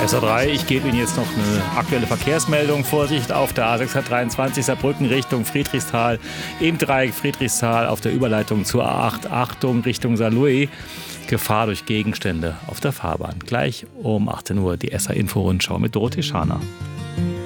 SA3, ich gebe Ihnen jetzt noch eine aktuelle Verkehrsmeldung. Vorsicht auf der A623 Saarbrücken Richtung Friedrichsthal, im Dreieck Friedrichsthal auf der Überleitung zur A8, Achtung Richtung Saarlouis. Gefahr durch Gegenstände auf der Fahrbahn. Gleich um 18 Uhr die SA-Info-Rundschau mit Dorothee Schaner.